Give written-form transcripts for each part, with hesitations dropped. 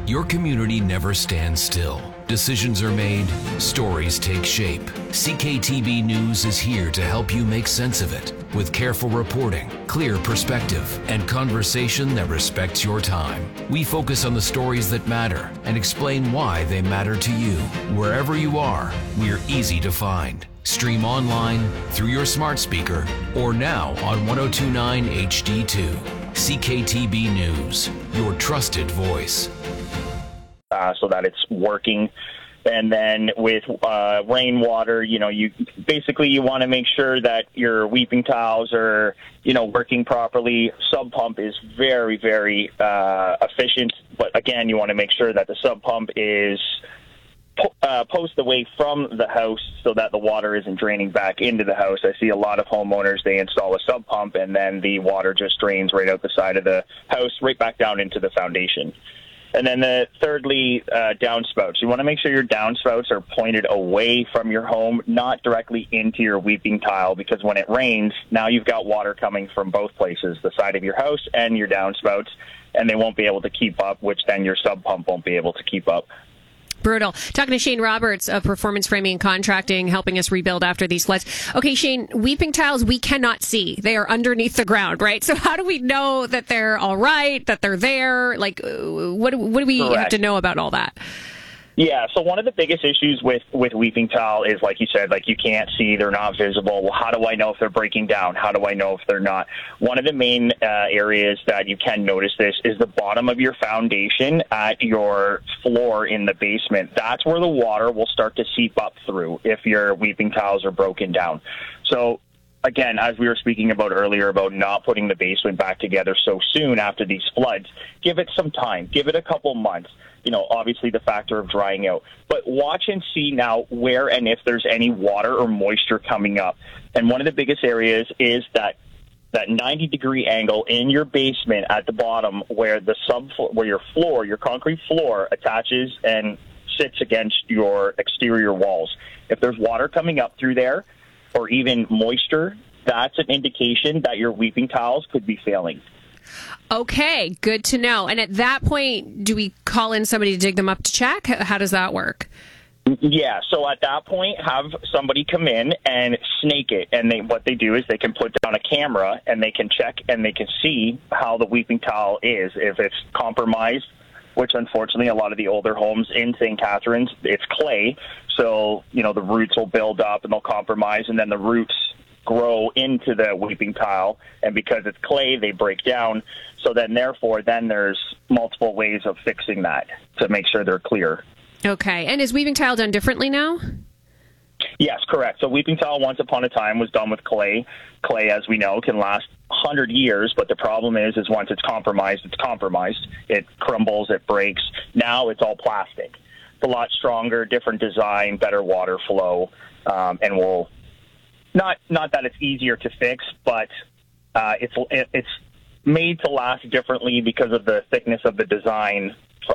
Your community never stands still. Decisions are made, stories take shape. CKTB News is here to help you make sense of it with careful reporting, clear perspective, and conversation that respects your time. We focus on the stories that matter and explain why they matter to you. Wherever you are, we're easy to find. Stream online, through your smart speaker, or now on 1029 HD2. CKTB News, your trusted voice. So that it's working. And then with rainwater, you want to make sure that your weeping tiles are, working properly. Sub pump is very, very efficient. But again, you want to make sure that the sub pump is post away from the house so that the water isn't draining back into the house. I see a lot of homeowners, they install a sub pump and then the water just drains right out the side of the house, right back down into the foundation. And then thirdly, downspouts. You want to make sure your downspouts are pointed away from your home, not directly into your weeping tile, because when it rains, now you've got water coming from both places, the side of your house and your downspouts, and they won't be able to keep up, which then your sub pump won't be able to keep up. Brutal. Talking to Shane Roberts of Performance Framing and Contracting, helping us rebuild after these floods. Okay, Shane, weeping tiles we cannot see. They are underneath the ground, right? So how do we know that they're all right, that they're there? Like, what do we have to know about all that? Yeah, so one of the biggest issues with weeping tile is, like you said, like you can't see, they're not visible. Well, how do I know if they're breaking down? How do I know if they're not? One of the main areas that you can notice this is the bottom of your foundation at your floor in the basement. That's where the water will start to seep up through if your weeping tiles are broken down. So again, as we were speaking about earlier about not putting the basement back together so soon after these floods, give it some time. Give it a couple months. Obviously the factor of drying out. But watch and see now where and if there's any water or moisture coming up. And one of the biggest areas is that 90-degree angle in your basement at the bottom where your concrete floor attaches and sits against your exterior walls. If there's water coming up through there or even moisture, that's an indication that your weeping tiles could be failing. Okay, good to know. And at that point, do we call in somebody to dig them up to check? How does that work? Yeah, so at that point, have somebody come in and snake it. And what they do is they can put down a camera and they can check and they can see how the weeping tile is. If it's compromised, which unfortunately a lot of the older homes in St. Catharines, it's clay. So, the roots will build up and they'll compromise, and then the roots grow into the weeping tile, and because it's clay, they break down. So then there's multiple ways of fixing that to make sure they're clear. Okay. And is weeping tile done differently now? Yes, correct. So weeping tile once upon a time was done with clay. Clay, as we know, can last 100 years, but the problem is once it's compromised, it's compromised. It crumbles, it breaks. Now it's all plastic. It's a lot stronger, different design, better water flow, and will not that it's easier to fix, but it's made to last differently because of the thickness of the design,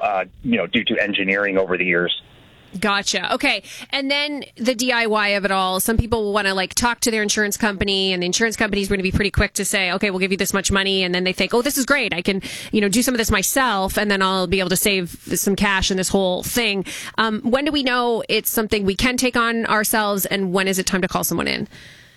due to engineering over the years. Gotcha. Okay. And then the DIY of it all. Some people will want to talk to their insurance company, and the insurance company is going to be pretty quick to say, okay, we'll give you this much money. And then they think, oh, this is great. I can, do some of this myself, and then I'll be able to save some cash in this whole thing. When do we know it's something we can take on ourselves, and when is it time to call someone in?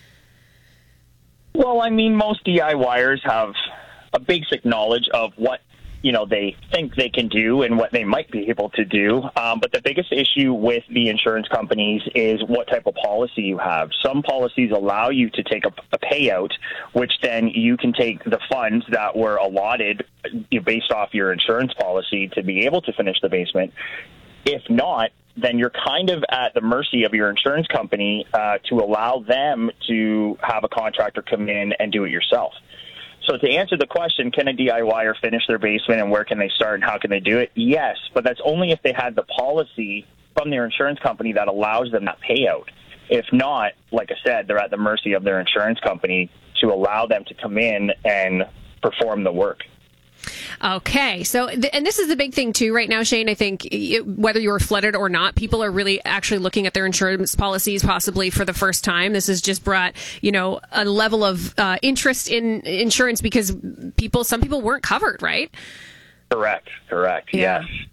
Well, most DIYers have a basic knowledge of what they think they can do and what they might be able to do. But the biggest issue with the insurance companies is what type of policy you have. Some policies allow you to take a payout, which then you can take the funds that were allotted based off your insurance policy to be able to finish the basement. If not, then you're kind of at the mercy of your insurance company to allow them to have a contractor come in and do it yourself. So to answer the question, can a DIYer finish their basement and where can they start and how can they do it? Yes, but that's only if they had the policy from their insurance company that allows them that payout. If not, like I said, they're at the mercy of their insurance company to allow them to come in and perform the work. Okay. So, and this is the big thing too right now, Shane. I think whether you're flooded or not, people are really actually looking at their insurance policies possibly for the first time. This has just brought, a level of interest in insurance because some people weren't covered, right? Correct. Yeah. Yes.